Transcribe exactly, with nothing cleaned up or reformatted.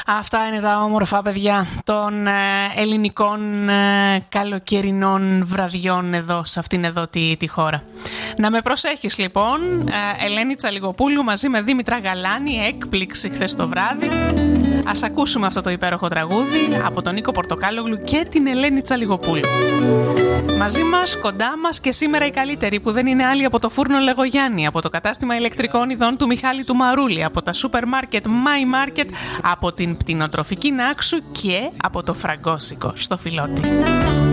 Αυτά είναι τα όμορφα παιδιά των ε, ελληνικών ε, καλοκαιρινών βραδιών εδώ, σε αυτήν εδώ τη, τη χώρα. Να με προσέχεις λοιπόν, ε, Ελένη Τσαλιγοπούλου μαζί με Δήμητρα Γαλάνη, έκπληξη χθες το βράδυ. Ας ακούσουμε αυτό το υπέροχο τραγούδι από τον Νίκο Πορτοκάλογλου και την Ελένη Τσαλιγοπούλου. Μαζί μας, κοντά μας και σήμερα η καλύτερη που δεν είναι άλλη από το φούρνο Λεγογιάννη, από το κατάστημα ηλεκτρικών ειδών του Μιχάλη του Μαρούλη, από τα σούπερ μάρκετ My Market, από την πτηνοτροφική Νάξου και από το Φραγκόσικο στο Φιλότι.